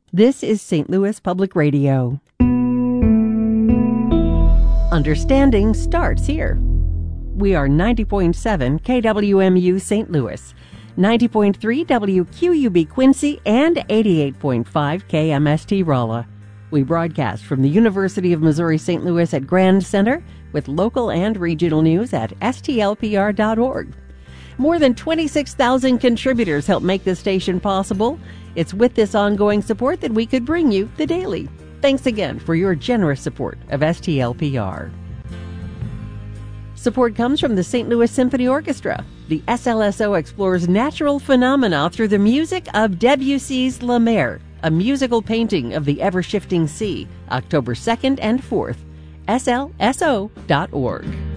This is St. Louis Public Radio. Understanding starts here. We are 90.7 KWMU St. Louis, 90.3 WQUB Quincy, and 88.5 KMST Rolla. We broadcast from the University of Missouri St. Louis at Grand Center with local and regional news at stlpr.org. More than 26,000 contributors help make this station possible. It's with this ongoing support that we could bring you The Daily. Thanks again for your generous support of STLPR. Support comes from the St. Louis Symphony Orchestra. The SLSO explores natural phenomena through the music of Debussy's La Mer, a musical painting of the ever-shifting sea, October 2nd and 4th. slso.org.